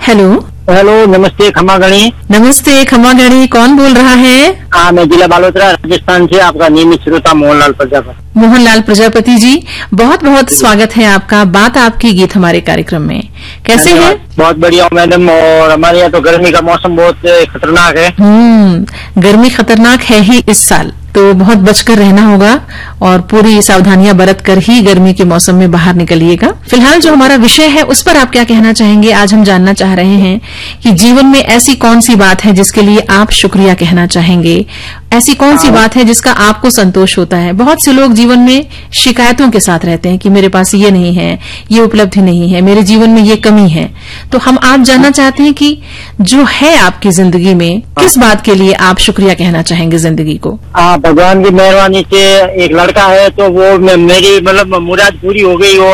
Hello. Hello, नमस्ते खमा गणी। नमस्ते खमा गणी, कौन बोल रहा है? हाँ, मैं जिला बालोतरा राजस्थान से आपका नियमित श्रोता मोहनलाल प्रजापति। मोहनलाल प्रजापति जी, बहुत बहुत स्वागत है आपका बात आपकी गीत हमारे कार्यक्रम में। कैसे हैं? बहुत बढ़िया हूँ मैडम। और हमारे यहाँ तो गर्मी का मौसम बहुत खतरनाक है। गर्मी खतरनाक है ही इस साल, तो बहुत बचकर रहना होगा और पूरी सावधानियां बरत कर ही गर्मी के मौसम में बाहर निकलिएगा। फिलहाल जो हमारा विषय है उस पर आप क्या कहना चाहेंगे? आज हम जानना चाह रहे हैं कि जीवन में ऐसी कौन सी बात है जिसके लिए आप शुक्रिया कहना चाहेंगे, ऐसी कौन सी बात है जिसका आपको संतोष होता है। बहुत से लोग जीवन में शिकायतों के साथ रहते हैं कि मेरे पास ये नहीं है, ये उपलब्धि नहीं है, मेरे जीवन में ये कमी है। तो हम आज जानना चाहते हैं कि जो है आपकी जिंदगी में, किस बात के लिए आप शुक्रिया कहना चाहेंगे जिंदगी को? भगवान की मेहरबानी से एक लड़का है, तो वो मेरी मतलब मुराद पूरी हो गई। और